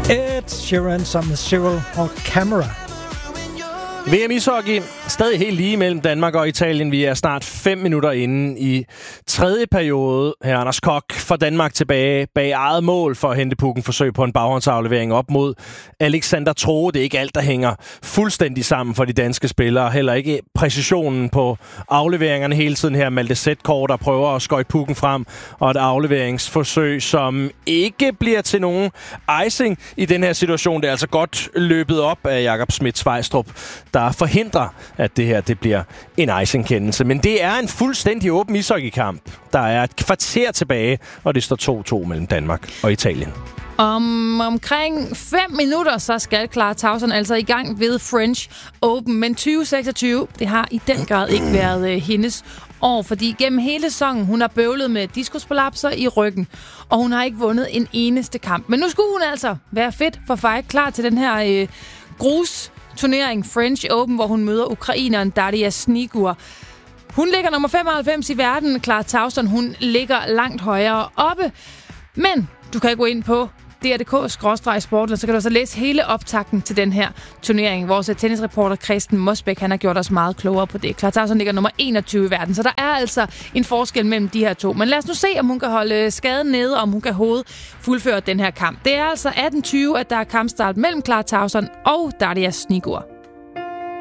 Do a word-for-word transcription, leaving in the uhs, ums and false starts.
Ed Sheeran sammen med Cyril og Camera. V M ishockey stadig helt lige mellem Danmark og Italien. Vi er snart fem minutter inde i tredje periode. Her Anders Koch for Danmark tilbage bag eget mål for at hente pucken. Forsøg på en baghåndsaflevering op mod Alexander Troe. Det er ikke alt, der hænger fuldstændig sammen for de danske spillere. Heller ikke præcisionen på afleveringerne hele tiden her. Malte Zetgaard, der prøver at skøjte pucken frem. Og et afleveringsforsøg, som ikke bliver til nogen icing i den her situation. Det er altså godt løbet op af Jakob Schmidt-Svejstrup, der forhindrer, at det her det bliver en icing-kendelse. Men det er en fuldstændig åben ishockeykamp. Der er et kvarter tilbage, og det står to to mellem Danmark og Italien. Om omkring fem minutter, så skal Clara Tauson altså i gang ved French Open. Men tyve seksogtyve, det har i den grad ikke været øh, hendes år, fordi gennem hele sæsonen, hun har bøvlet med diskusprolapser i ryggen, og hun har ikke vundet en eneste kamp. Men nu skulle hun altså være fedt for fight, klar til den her øh, grus turnering French Open, hvor hun møder ukraineren Daria Snigur. Hun ligger nummer femoghalvfems i verden. Clara Tauson, hun ligger langt højere oppe. Men du kan gå ind på D R punktum D K skråstreg sport, og så kan du så læse hele optakten til den her turnering. Vores tennisreporter Christian Mosbæk, han har gjort os meget klogere på det. Clara Tauson ligger nummer enogtyve i verden, så der er altså en forskel mellem de her to. Men lad os nu se, om hun kan holde skaden nede, og om hun kan hovedet fuldføre den her kamp. Det er altså atten tyve, at der er kampstart mellem Clara Tauson og Daria Snigur.